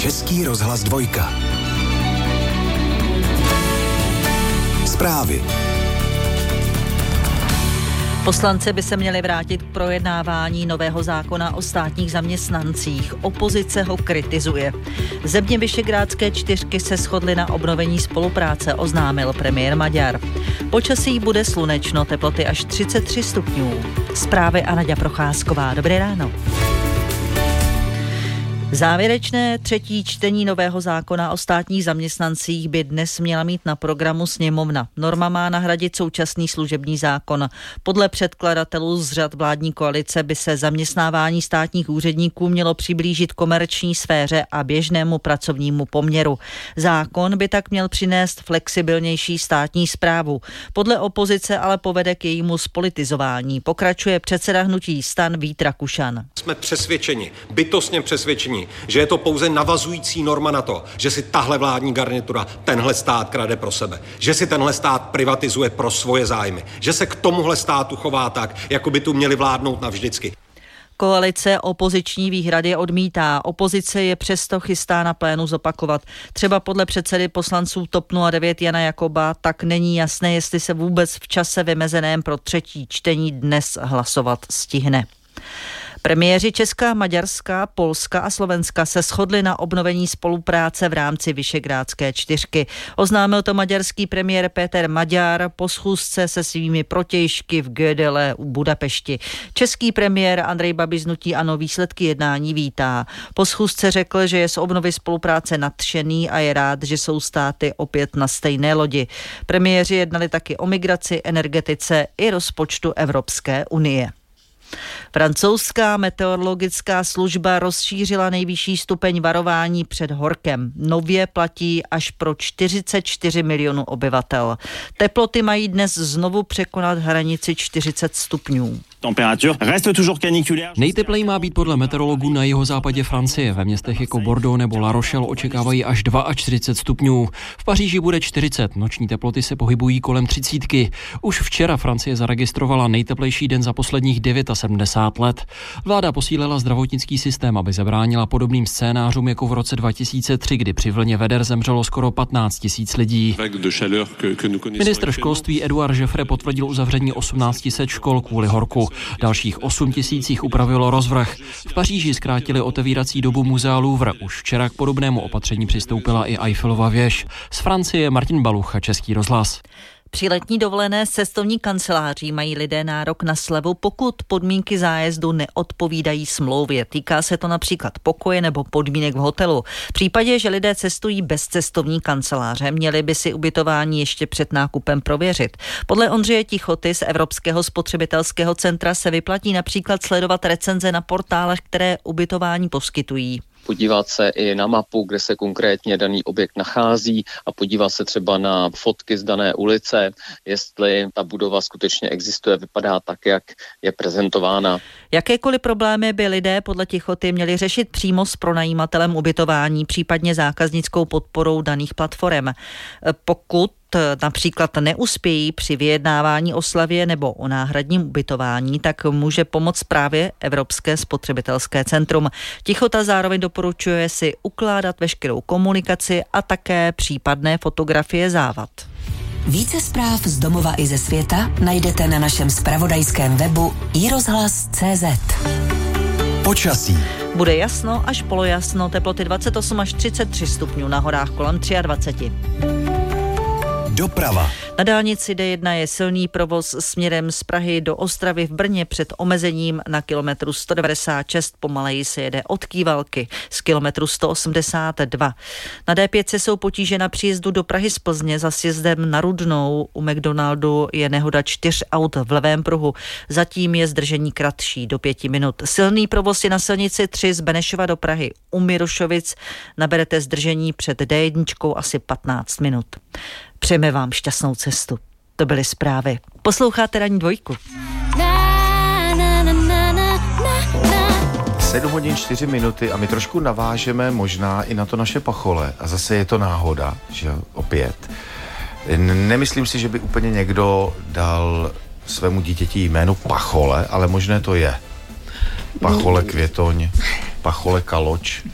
Český rozhlas 2. Zprávy. Poslanci by se měli vrátit k projednávání nového zákona o státních zaměstnancích. Opozice ho kritizuje. Země Visegrádské čtyřky se shodly na obnovení spolupráce, oznámil premiér Maďar. Počasí bude slunečno, teploty až 33 stupňů. Zprávy a Naďa Procházková. Dobré ráno. Závěrečné třetí čtení nového zákona o státních zaměstnancích by dnes měla mít na programu sněmovna. Norma má nahradit současný služební zákon. Podle předkladatelů z řad vládní koalice by se zaměstnávání státních úředníků mělo přiblížit komerční sféře a běžnému pracovnímu poměru. Zákon by tak měl přinést flexibilnější státní správu. Podle opozice ale povede k jejímu zpolitizování. Pokračuje předseda hnutí STAN Vít Rakušan. Jsme přesvědčeni, bytostně přesvědčeni, že je to pouze navazující norma na to, že si tahle vládní garnitura tenhle stát krade pro sebe, že si tenhle stát privatizuje pro svoje zájmy, že se k tomuhle státu chová tak, jako by tu měli vládnout navždycky. Koalice opoziční výhrady odmítá. Opozice je přesto chystá na plénu zopakovat. Třeba podle předsedy poslanců TOP 09 Jana Jakoba tak není jasné, jestli se vůbec v čase vymezeném pro třetí čtení dnes hlasovat stihne. Premiéři Česka, Maďarska, Polska a Slovenska se shodli na obnovení spolupráce v rámci Visegrádské čtyřky. Oznámil to maďarský premiér Péter Maďar po schůzce se svými protějšky v Gödele u Budapešti. Český premiér Andrej Babiš z hnutí ANO výsledky jednání vítá. Po schůzce řekl, že je z obnovy spolupráce nadšený a je rád, že jsou státy opět na stejné lodi. Premiéři jednali taky o migraci, energetice i rozpočtu Evropské unie. Francouzská meteorologická služba rozšířila nejvyšší stupeň varování před horkem. Nově platí až pro 44 milionů obyvatel. Teploty mají dnes znovu překonat hranici 40 stupňů. Nejtepleji má být podle meteorologů na jihozápadě Francie. Ve městech jako Bordeaux nebo La Rochelle očekávají až 42 stupňů. V Paříži bude 40, noční teploty se pohybují kolem 30. Už včera Francie zaregistrovala nejteplejší den za posledních 79 let. Vláda posílila zdravotnický systém, aby zabránila podobným scénářům jako v roce 2003, kdy při vlně veder zemřelo skoro 15 000 lidí. Ministr školství Edouard Jeffre potvrdil uzavření 1800 škol kvůli horku. Dalších 8 000 upravilo rozvrh. V Paříži zkrátili otevírací dobu muzea Louvre. Už včera k podobnému opatření přistoupila i Eiffelova věž. Z Francie Martin Balucha, Český rozhlas. Při letní dovolené s cestovní kanceláří mají lidé nárok na slevu, pokud podmínky zájezdu neodpovídají smlouvě. Týká se to například pokoje nebo podmínek v hotelu. V případě, že lidé cestují bez cestovní kanceláře, měli by si ubytování ještě před nákupem prověřit. Podle Ondřeje Tichoty z Evropského spotřebitelského centra se vyplatí například sledovat recenze na portálech, které ubytování poskytují. Podívat se i na mapu, kde se konkrétně daný objekt nachází a podívat se třeba na fotky z dané ulice, jestli ta budova skutečně existuje, vypadá tak, jak je prezentována. Jakékoliv problémy by lidé podle Tichoty měli řešit přímo s pronajímatelem ubytování, případně zákaznickou podporou daných platform. Pokud například neuspějí při vyjednávání o slevě nebo o náhradním ubytování, tak může pomoct právě Evropské spotřebitelské centrum. Tichota zároveň doporučuje si ukládat veškerou komunikaci a také případné fotografie závad. Více zpráv z domova i ze světa najdete na našem zpravodajském webu iRozhlas.cz. Počasí. Bude jasno až polojasno, teploty 28 až 33 stupňů, na horách kolem 23. Doprava. Na dálnici D1 je silný provoz směrem z Prahy do Ostravy v Brně před omezením na kilometru 196. Pomaleji se jede od Kývalky z kilometru 182. Na D5 jsou potíže na příjezdu do Prahy z Plzně za sjezdem na Rudnou. U McDonaldu je nehoda 4 aut v levém pruhu. Zatím je zdržení kratší do 5 minut. Silný provoz je na silnici 3 z Benešova do Prahy. U Mirošovic naberete zdržení před D1 asi 15 minut. Přejeme vám šťastnou cestu. To byly zprávy. Posloucháte Ranní dvojku. 7 hodin 4 minuty a my trošku navážeme možná i na to naše pachole. A zase je to náhoda, že opět. Nemyslím si, že by úplně někdo dal svému dítěti jméno Pachole, ale možné to je. Pachole Květoň, Pachole Kaloč.